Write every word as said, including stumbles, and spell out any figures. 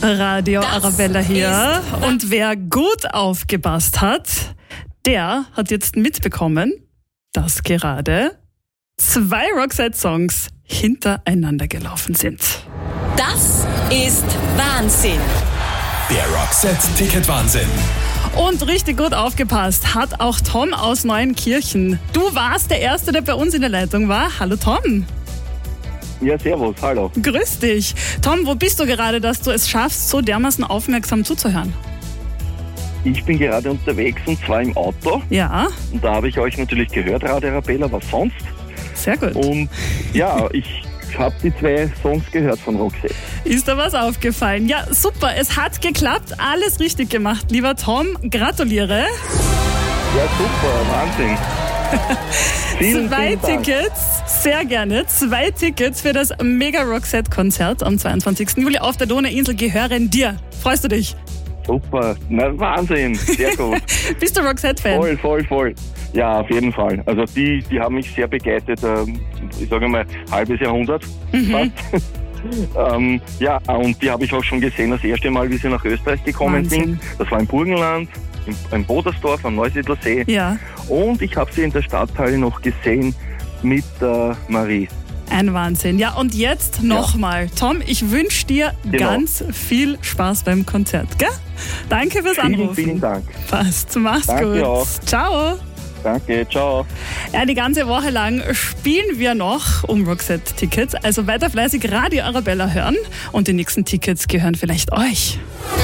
Radio Das Arabella hier. ist- Und wer gut aufgepasst hat, der hat jetzt mitbekommen, dass gerade zwei Roxette-Songs hintereinander gelaufen sind. Das ist Wahnsinn. Der Roxette-Ticket-Wahnsinn. Und richtig gut aufgepasst hat auch Tom aus Neuenkirchen. Du warst der Erste, der bei uns in der Leitung war. Hallo Tom. Ja, servus, hallo. Grüß dich. Tom, wo bist du gerade, dass du es schaffst, so dermaßen aufmerksam zuzuhören? Ich bin gerade unterwegs und zwar im Auto. Ja, Und da habe ich euch natürlich gehört, Radio Arabella, was sonst. sehr gut. Und ja, ich habe die zwei Songs gehört von Roxette. Ist da was aufgefallen? Ja, super, es hat geklappt, alles richtig gemacht. Lieber Tom, gratuliere. Ja, super, Wahnsinn. vielen, Zwei vielen Dank. Tickets, sehr gerne. Zwei Tickets für das Mega Roxette Konzert am zweiundzwanzigsten Juli auf der Donauinsel gehören dir. Freust du dich? Super, na, Wahnsinn, sehr gut. Bist du Roxette-Fan? Voll, voll, voll. Ja, auf jeden Fall. Also die, die haben mich sehr begleitet, ähm, ich sage mal, halbes Jahrhundert. Mhm. fast. ähm, ja, und die habe ich auch schon gesehen, das erste Mal, wie sie nach Österreich gekommen Wahnsinn. sind. Das war im Burgenland, im, im Bodersdorf, am Neusiedler See. Ja, Und ich habe sie in der Stadthalle noch gesehen mit äh, Marie. ein Wahnsinn. Ja, und jetzt nochmal. Tom, ich wünsche dir Genau. ganz viel Spaß beim Konzert, gell? Danke fürs Vielen, Anrufen. vielen Dank. Passt, mach's Danke gut. auch. Ciao. Danke, ciao. Ja, die ganze Woche lang spielen wir noch um Roxette-Tickets. Also weiter fleißig Radio Arabella hören und die nächsten Tickets gehören vielleicht euch.